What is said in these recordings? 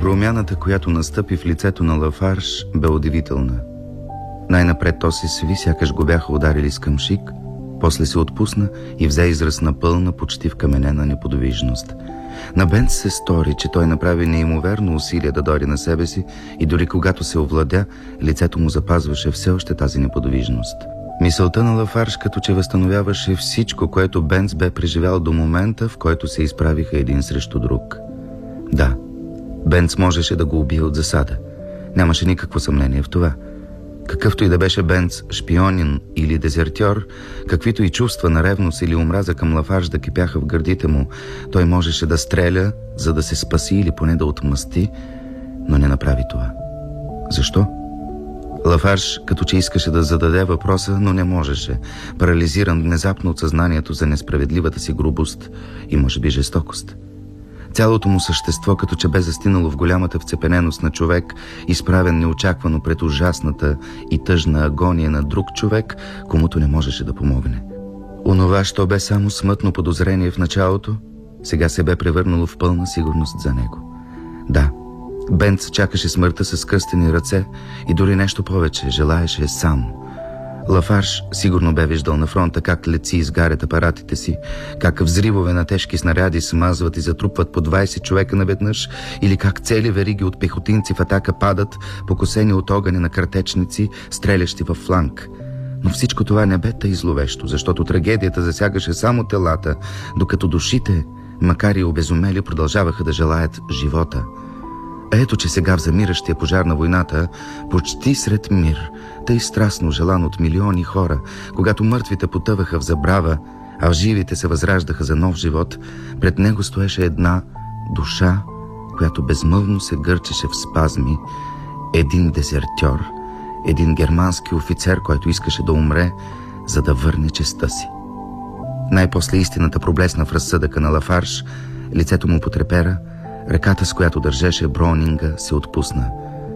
Промяната, която настъпи в лицето на Лафарж, бе удивителна. Най-напред то се сви, сякаш го бяха ударили с камшик, после се отпусна и взе израз на пълна, почти вкаменена неподвижност. На Бенц се стори, че той направи неимоверно усилие да дойде на себе си и дори когато се овладя, лицето му запазваше все още тази неподвижност. Мисълта на Лафарж като че възстановяваше всичко, което Бенц бе преживял до момента, в който се изправиха един срещу друг. Да, Бенц можеше да го убие от засада. Нямаше никакво съмнение в това. Какъвто и да беше Бенц, шпионин или дезертьор, каквито и чувства на ревност или омраза към Лафарж да кипяха в гърдите му, той можеше да стреля, за да се спаси или поне да отмъсти, но не направи това. Защо? Лафарж като че искаше да зададе въпроса, но не можеше, парализиран внезапно от съзнанието за несправедливата си грубост и може би жестокост. Цялото му същество като че бе застинало в голямата вцепененост на човек, изправен неочаквано пред ужасната и тъжна агония на друг човек, комуто не можеше да помогне. Онова, що бе само смътно подозрение в началото, сега се бе превърнало в пълна сигурност за него. Да, Бенц чакаше смъртта с кръстени ръце и дори нещо повече, желаеше сам. Лафарж сигурно бе виждал на фронта как летци изгарят апаратите си, как взривове на тежки снаряди смазват и затрупват по 20 човека наведнъж, или как цели вериги от пехотинци в атака падат, покосени от огъня на картечници, стрелящи във фланг. Но всичко това не бе тъй зловещо, защото трагедията засягаше само телата, докато душите, макар и обезумели, продължаваха да желаят живота. Ето, че сега в замиращия пожар на войната, почти сред мир, тъй страстно желан от милиони хора, когато мъртвите потъваха в забрава, а в живите се възраждаха за нов живот, пред него стоеше една душа, която безмълвно се гърчеше в спазми, един дезертьор, един германски офицер, който искаше да умре, за да върне честта си. Най-после истината проблесна в разсъдъка на Лафарж, лицето му потрепера, ръката, с която държеше Броунинга, се отпусна.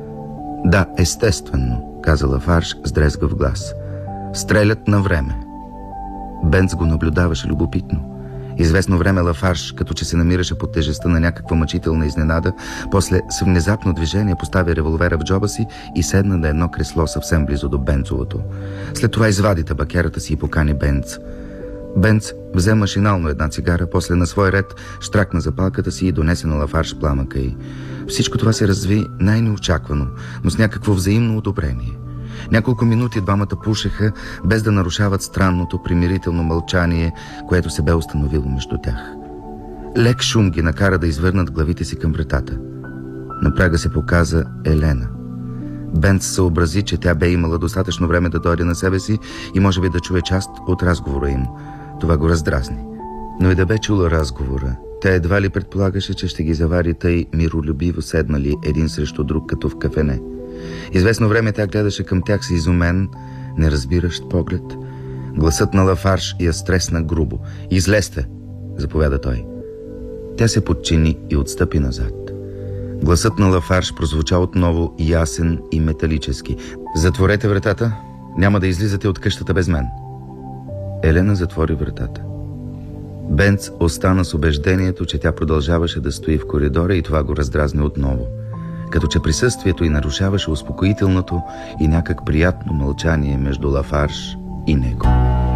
Да, естествено, каза Лафарж с дрезгав глас. Стрелят на време. Бенц го наблюдаваше любопитно. Известно време Лафарж, като че се намираше под тежестта на някаква мъчителна изненада, после с внезапно движение постави револвера в джоба си и седна на едно кресло съвсем близо до Бенцовото. След това извади табакерата си и покани Бенц. Бенц взе машинално една цигара, после на свой ред щракна запалката си и донесе на Лафарж пламъка й. Всичко това се разви най-неочаквано, но с някакво взаимно одобрение. Няколко минути двамата пушеха, без да нарушават странното примирително мълчание, което се бе установило между тях. Лек шум ги накара да извърнат главите си към вратата. На прага се показа Елена. Бенц съобрази, че тя бе имала достатъчно време да дойде на себе си и може би да чуе част от разговора им. Това го раздразни. Но и да бе чула разговора, тя едва ли предполагаше, че ще ги завари тъй миролюбиво седнали един срещу друг, като в кафене. Известно време тя гледаше към тях с изумен, неразбиращ поглед. Гласът на Лафарж я стресна грубо. Излезте, заповяда той. Тя се подчини и отстъпи назад. Гласът на Лафарж прозвуча отново ясен и металически. Затворете вратата, няма да излизате от къщата без мен. Елена затвори вратата. Бенц остана с убеждението, че тя продължаваше да стои в коридора и това го раздразни отново. Като че присъствието й нарушаваше успокоителното и някак приятно мълчание между Лафарж и него.